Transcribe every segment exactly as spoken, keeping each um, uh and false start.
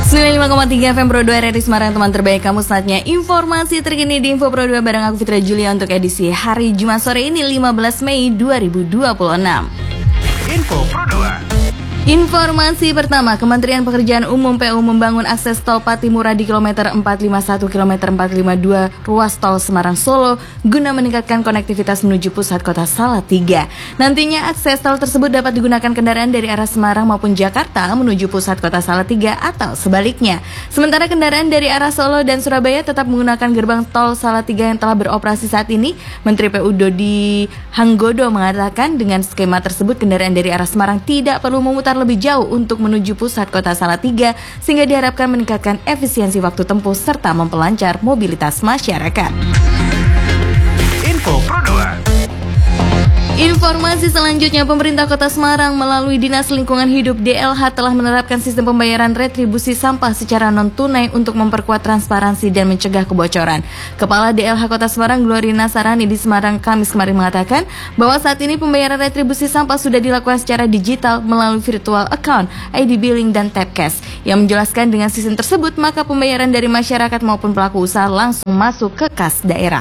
sembilan puluh lima koma tiga F M Pro dua R R I Semarang, teman terbaik kamu. Saatnya informasi terkini di Info Pro dua bareng aku Fitra Julia untuk edisi hari Jumat sore ini lima belas Mei dua ribu dua puluh enam. Info Pro dua. Informasi pertama, Kementerian Pekerjaan Umum P U membangun akses tol Patimura di kilometer empat ratus lima puluh satu, kilometer empat ratus lima puluh dua ruas tol Semarang Solo guna meningkatkan konektivitas menuju pusat kota Salatiga. Nantinya akses tol tersebut dapat digunakan kendaraan dari arah Semarang maupun Jakarta menuju pusat kota Salatiga atau sebaliknya. Sementara kendaraan dari arah Solo dan Surabaya tetap menggunakan gerbang tol Salatiga yang telah beroperasi saat ini. Menteri P U Dodi Hanggodo mengatakan dengan skema tersebut kendaraan dari arah Semarang tidak perlu memutar lebih jauh untuk menuju pusat kota Salatiga, sehingga diharapkan meningkatkan efisiensi waktu tempuh serta memperlancar mobilitas masyarakat. Info Pro dua. Informasi selanjutnya, pemerintah Kota Semarang melalui Dinas Lingkungan Hidup D L H telah menerapkan sistem pembayaran retribusi sampah secara non-tunai untuk memperkuat transparansi dan mencegah kebocoran. Kepala D L H Kota Semarang Glory Nasarani di Semarang Kamis kemarin mengatakan bahwa saat ini pembayaran retribusi sampah sudah dilakukan secara digital melalui virtual account, I D billing, dan tap cash. Yang menjelaskan dengan sistem tersebut maka pembayaran dari masyarakat maupun pelaku usaha langsung masuk ke kas daerah.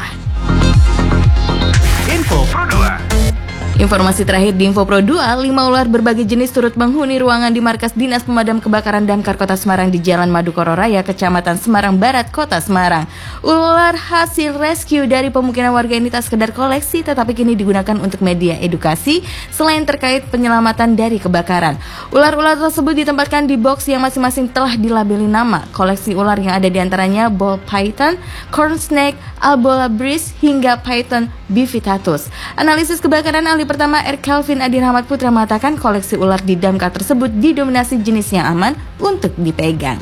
Info Pro dua. Informasi terakhir di Info Pro dua, lima ular berbagai jenis turut menghuni ruangan di markas Dinas Pemadam Kebakaran Damkar Kota Semarang di Jalan Madukoro Raya, Kecamatan Semarang Barat, Kota Semarang. Ular hasil rescue dari pemukiman warga ini tak sekedar koleksi, tetapi kini digunakan untuk media edukasi selain terkait penyelamatan dari kebakaran. Ular-ular tersebut ditempatkan di box yang masing-masing telah dilabeli nama. Koleksi ular yang ada diantaranya ball python, corn snake, albola bris, hingga python bivitatus. Analisis kebakaran ahli pertama R. Kelvin Adi Rahmat Putra mengatakan koleksi ular di damkar tersebut didominasi jenis yang aman untuk dipegang.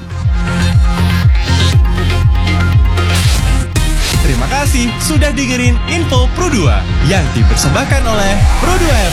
Terima kasih sudah dengerin Info Pro dua yang dipersembahkan oleh Pro dua F